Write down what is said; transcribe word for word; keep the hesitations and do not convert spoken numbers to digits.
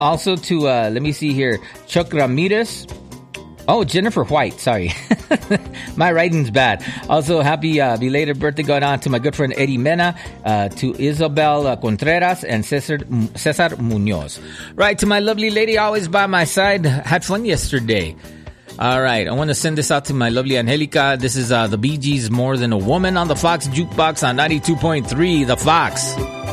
Also to, uh, let me see here, Chuck Ramirez. Oh, Jennifer White, sorry. My writing's bad. Also, happy uh, belated birthday going on to my good friend Eddie Mena, uh, to Isabel uh, Contreras, and Cesar, Cesar Munoz. Right, to my lovely lady always by my side. Had fun yesterday. All right, I want to send this out to my lovely Angelica. This is uh, the Bee Gees' More Than a Woman on the Fox Jukebox on ninety-two point three, The Fox.